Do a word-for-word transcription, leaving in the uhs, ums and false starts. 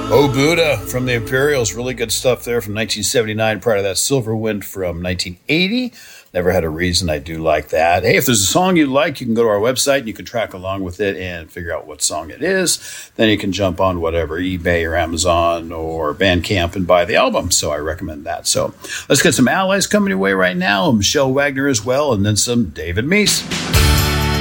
Oh Buddha from the Imperials, really good stuff there from nineteen seventy-nine. Prior to that, Silver Wind from nineteen eighty. Never Had a Reason. I do like that. Hey, if there's a song you like, you can go to our website and you can track along with it and figure out what song it is. Then you can jump on whatever, eBay or Amazon or Bandcamp and buy the album. So I recommend that. So let's get some Allies coming your way right now. Michelle Wagner as well, and then some David Meese.